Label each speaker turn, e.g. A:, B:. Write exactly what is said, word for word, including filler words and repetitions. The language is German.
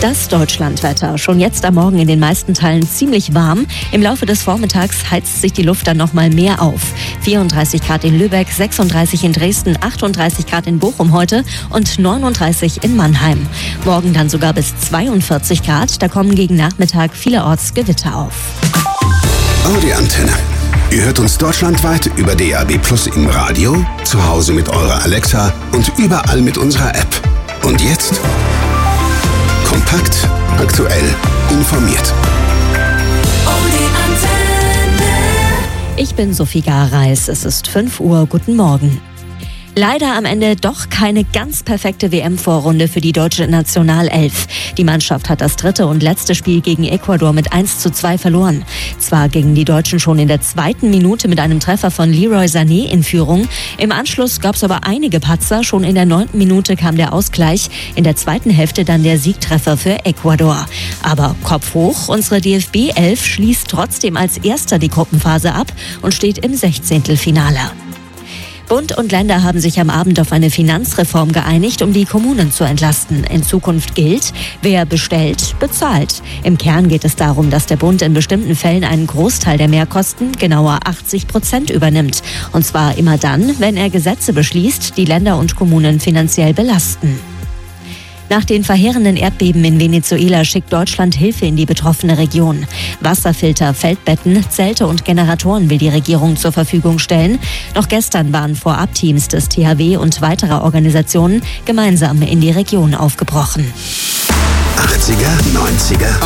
A: Das Deutschlandwetter. Schon jetzt am Morgen in den meisten Teilen ziemlich warm. Im Laufe des Vormittags heizt sich die Luft dann noch mal mehr auf. vierunddreißig Grad in Lübeck, sechsunddreißig in Dresden, achtunddreißig Grad in Bochum heute und neununddreißig in Mannheim. Morgen dann sogar bis zweiundvierzig Grad. Da kommen gegen Nachmittag vielerorts Gewitter auf.
B: Audi Antenne. Ihr hört uns deutschlandweit über D A B Plus im Radio, zu Hause mit eurer Alexa und überall mit unserer App. Und jetzt kompakt, aktuell, informiert.
A: Ich bin Sophie Gareis. Es ist fünf Uhr. Guten Morgen. Leider am Ende doch keine ganz perfekte W M-Vorrunde für die deutsche Nationalelf. Die Mannschaft hat das dritte und letzte Spiel gegen Ecuador mit eins zu zwei verloren. Zwar gingen die Deutschen schon in der zweiten Minute mit einem Treffer von Leroy Sané in Führung. Im Anschluss gab es aber einige Patzer. Schon in der neunten Minute kam der Ausgleich. In der zweiten Hälfte dann der Siegtreffer für Ecuador. Aber Kopf hoch, unsere D F B-Elf schließt trotzdem als Erster die Gruppenphase ab und steht im Sechzehntelfinale. Bund und Länder haben sich am Abend auf eine Finanzreform geeinigt, um die Kommunen zu entlasten. In Zukunft gilt, wer bestellt, bezahlt. Im Kern geht es darum, dass der Bund in bestimmten Fällen einen Großteil der Mehrkosten, genauer achtzig Prozent, übernimmt. Und zwar immer dann, wenn er Gesetze beschließt, die Länder und Kommunen finanziell belasten. Nach den verheerenden Erdbeben in Venezuela schickt Deutschland Hilfe in die betroffene Region. Wasserfilter, Feldbetten, Zelte und Generatoren will die Regierung zur Verfügung stellen. Noch gestern waren Vorab-Teams des T H W und weiterer Organisationen gemeinsam in die Region aufgebrochen.
B: achtziger, neunziger